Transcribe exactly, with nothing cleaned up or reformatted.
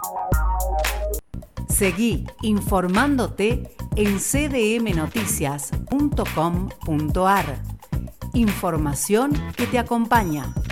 Seguí informándote en c d m noticias punto com punto a r. Información que te acompaña.